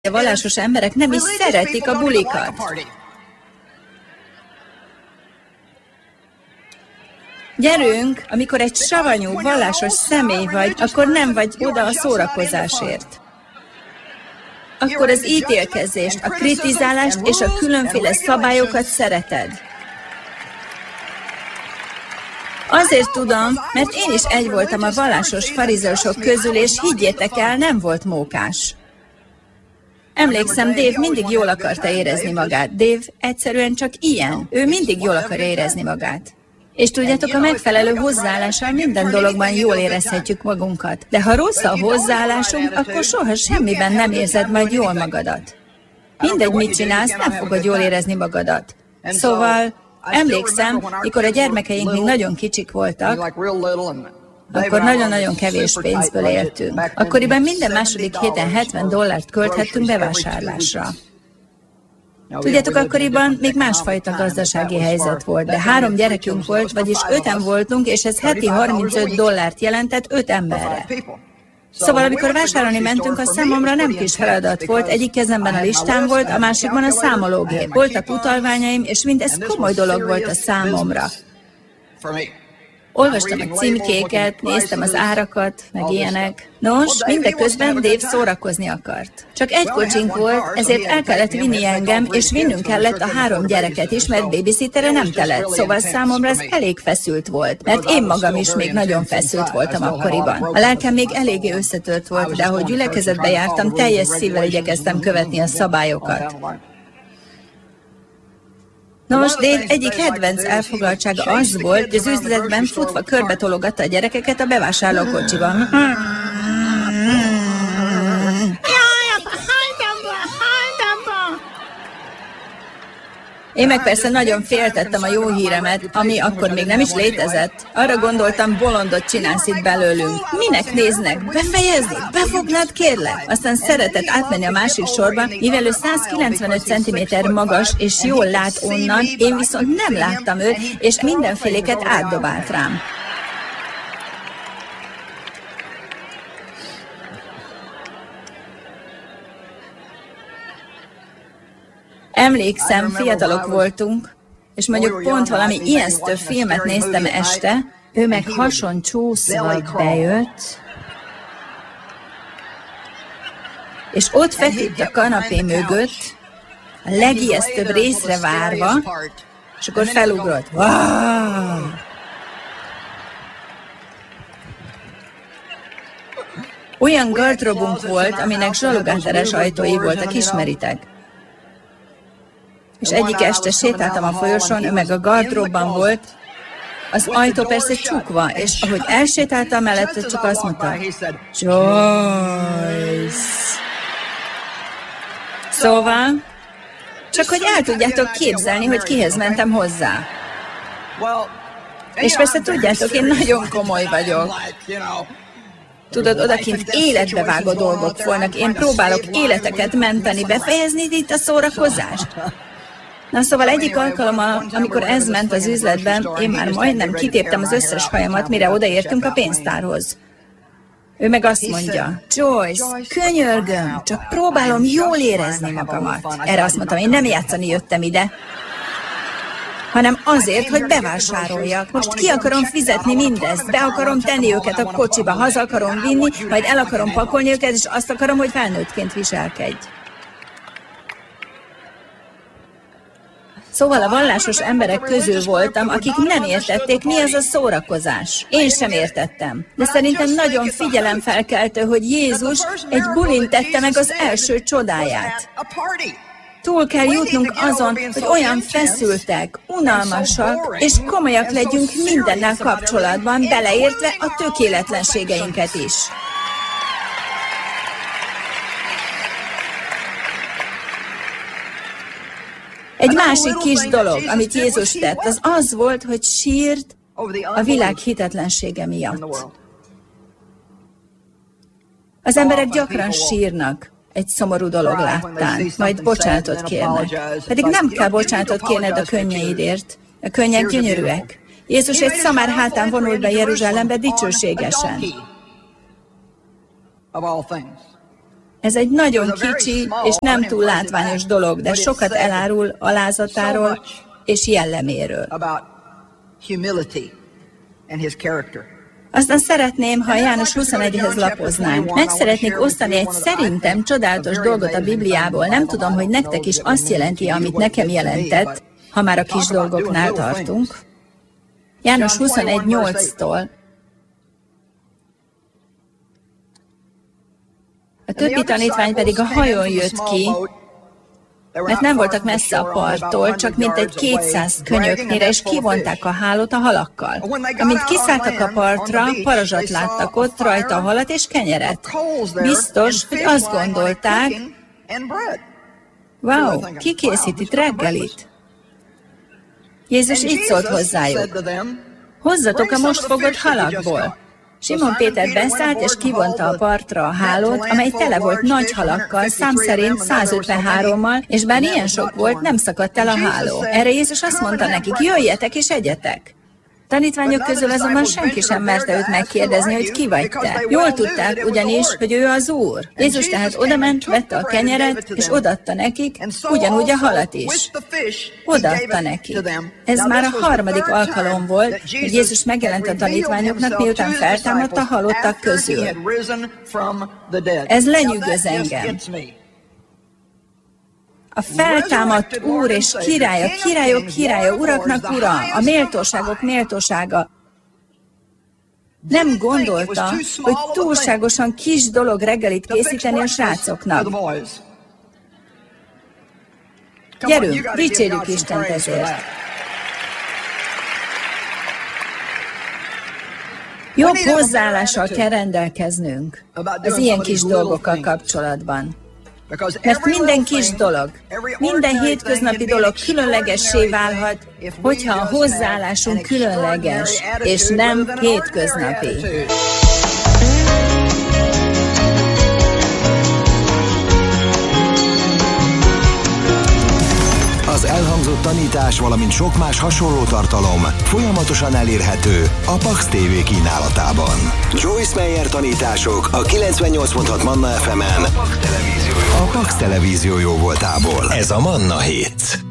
A vallásos emberek nem is szeretik a bulikat. Gyerünk, amikor egy savanyú, vallásos személy vagy, akkor nem vagy oda a szórakozásért. Akkor az ítélkezést, a kritizálást és a különféle szabályokat szereted. Azért tudom, mert én is egy voltam a vallásos farizeusok közül, és higgyétek el, nem volt mókás. Emlékszem, Dave mindig jól akarta érezni magát. Dave egyszerűen csak ilyen. Ő mindig jól akar érezni magát. És tudjátok, a megfelelő hozzáállással minden dologban jól érezhetjük magunkat. De ha rossz a hozzáállásunk, akkor soha semmiben nem érzed majd jól magadat. Mindegy, mit csinálsz, nem fogod jól érezni magadat. Szóval, emlékszem, mikor a gyermekeink még nagyon kicsik voltak, akkor nagyon-nagyon kevés pénzből éltünk. Akkoriban minden második héten $70 költhettünk bevásárlásra. Tudjátok, akkoriban még másfajta gazdasági helyzet volt, de 3 gyerekünk volt, vagyis 5-en voltunk, és ez heti $35 jelentett 5 emberre. Szóval, amikor vásárolni mentünk, a számomra nem kis feladat volt, egyik kezemben a listám volt, a másikban a számológép. Voltak utalványaim, és mindez komoly dolog volt a számomra. Olvastam a címkéket, néztem az árakat, meg ilyenek. Nos, mindeközben Dave szórakozni akart. Csak egy kocsink volt, ezért el kellett vinni engem, és vinnünk kellett a 3 gyereket is, mert babysitterre nem telett. Szóval számomra ez elég feszült volt, mert én magam is még nagyon feszült voltam akkoriban. A lelkem még eléggé összetört volt, de ahogy gyülekezetbe jártam, teljes szívvel igyekeztem követni a szabályokat. Nos, Dave egyik kedvenc elfoglaltsága az volt, hogy az üzletben futva körbetologatta a gyerekeket a bevásárlókocsiban. Én meg persze nagyon féltettem a jó híremet, ami akkor még nem is létezett. Arra gondoltam, bolondot csinálsz itt belőlünk. Minek néznek? Befejezni? Befognád, kérlek? Aztán szeretett átmenni a másik sorba, mivel ő 195 cm magas és jól lát onnan, én viszont nem láttam őt, és mindenféléket átdobált rám. Emlékszem, fiatalok voltunk, és mondjuk pont valami ijesztő filmet néztem este, ő meg hason csúszva bejött, és ott feküdt a kanapé mögött, a legijesztőbb részre várva, és akkor felugrott. Wow! Olyan gardróbunk volt, aminek zsalugáteres ajtói voltak, ismeritek. És egyik este sétáltam a folyosón, ő meg a gardróbban volt, az ajtó persze csukva, és ahogy elsétáltam mellette, csak azt mondta, Joyce. Szóval, csak hogy el tudjátok képzelni, hogy kihez mentem hozzá. És persze tudjátok, én nagyon komoly vagyok. Tudod, odakint életbevágó dolgok folynak, én próbálok életeket menteni, befejezni itt a szórakozást? Na szóval egyik alkalommal, amikor ez ment az üzletben, én már majdnem kitéptem az összes hajamat, mire odaértünk a pénztárhoz. Ő meg azt mondja, Joyce, könyörgöm, csak próbálom jól érezni magamat. Erre azt mondtam, én nem játszani jöttem ide, hanem azért, hogy bevásároljak. Most ki akarom fizetni mindezt, be akarom tenni őket a kocsiba, haza akarom vinni, majd el akarom pakolni őket, és azt akarom, hogy felnőttként viselkedj. Szóval a vallásos emberek közül voltam, akik nem értették, mi az a szórakozás. Én sem értettem. De szerintem nagyon figyelemfelkeltő, hogy Jézus egy bulin tette meg az első csodáját. Túl kell jutnunk azon, hogy olyan feszültek, unalmasak, és komolyak legyünk mindennel kapcsolatban, beleértve a tökéletlenségeinket is. Egy másik kis dolog, amit Jézus tett, az az volt, hogy sírt a világ hitetlensége miatt. Az emberek gyakran sírnak egy szomorú dolog láttán, majd bocsánatot kérnek. Pedig nem kell bocsánatot kérned a könnyeidért. A könnyek gyönyörűek. Jézus egy szamár hátán vonult be Jeruzsálembe dicsőségesen. Ez egy nagyon kicsi és nem túl látványos dolog, de sokat elárul alázatáról és jelleméről. Aztán szeretném, ha János 21-hez lapoznánk. Meg szeretnék osztani egy szerintem csodálatos dolgot a Bibliából. Nem tudom, hogy nektek is azt jelenti, amit nekem jelentett, ha már a kis dolgoknál tartunk. János 21:8-tól. A többi tanítvány pedig a hajón jött ki, mert nem voltak messze a parttól, csak mintegy 200 könyöknyire, és kivonták a hálót a halakkal. Amint kiszálltak a partra, parazsat láttak ott, rajta a halat és kenyeret. Biztos, hogy azt gondolták, wow, ki készít itt reggelit? Jézus így szólt hozzájuk, hozzatok a most fogott halakból. Simon Péter beszállt és kivonta a partra a hálót, amely tele volt nagy halakkal, szám szerint 153-mal, és bár ilyen sok volt, nem szakadt el a háló. Erre Jézus azt mondta nekik, jöjjetek és egyetek. Tanítványok közül azonban senki sem merte őt megkérdezni, hogy ki vagy te. Jól tudták ugyanis, hogy ő az Úr. Jézus tehát odament, vette a kenyeret, és odaadta nekik, ugyanúgy a halat is. Odaadta nekik. Ez már a harmadik alkalom volt, hogy Jézus megjelent a tanítványoknak, miután feltámadt a halottak közül. Ez lenyűgöz engem. A feltámadt Úr és királya, királyok királya, uraknak ura, a méltóságok méltósága. Nem gondolta, hogy túlságosan kis dolog reggelit készíteni a srácoknak. Gyerünk, dicsérjük Istent ezért. Jobb hozzáállással kell rendelkeznünk az ilyen kis dolgokkal kapcsolatban. Mert minden kis dolog, minden hétköznapi dolog különlegessé válhat, hogyha a hozzáállásunk különleges, és nem hétköznapi. Az elhangzott tanítás, valamint sok más hasonló tartalom folyamatosan elérhető a Pax TV kínálatában. Joyce Meyer tanítások a 98.6 Manna FM-en, a Pax televízió jóvoltából. Ez a Manna Hit.